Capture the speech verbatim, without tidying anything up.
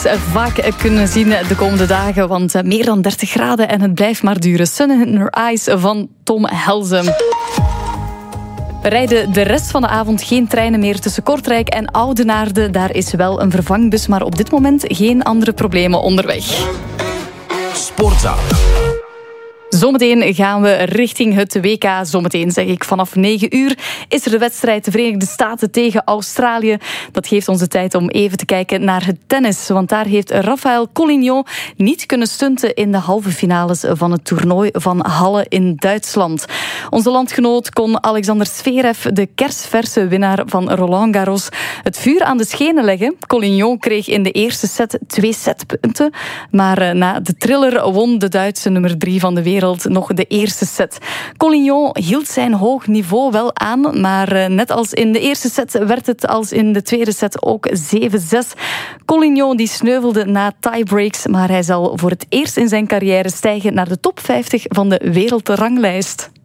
vaak kunnen zien de komende dagen, want meer dan dertig graden en het blijft maar duren. Sun in Her Eyes van Tom Helsem. We rijden de rest van de avond geen treinen meer tussen Kortrijk en Oudenaarde. Daar is wel een vervangbus, maar op dit moment geen andere problemen onderweg. Sportza. Zometeen gaan we richting het W K. Zometeen zeg ik vanaf negen uur is er de wedstrijd de Verenigde Staten tegen Australië. Dat geeft ons de tijd om even te kijken naar het tennis. Want daar heeft Rafael Collignon niet kunnen stunten in de halve finales van het toernooi van Halle in Duitsland. Onze landgenoot kon Alexander Zverev, de kersverse winnaar van Roland Garros, het vuur aan de schenen leggen. Collignon kreeg in de eerste set twee setpunten. Maar na de thriller won de Duitse nummer drie van de wereld nog de eerste set. Collignon hield zijn hoog niveau wel aan, maar net als in de eerste set werd het als in de tweede set ook zeven zes. Collignon die sneuvelde na tiebreaks, maar hij zal voor het eerst in zijn carrière stijgen naar de top vijftig van de wereldranglijst.